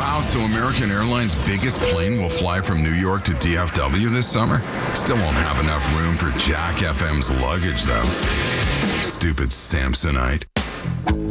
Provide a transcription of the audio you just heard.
Wow, so American Airlines' biggest plane will fly from New York to DFW this summer? Still won't have enough room for Jack FM's luggage, though. Stupid Samsonite.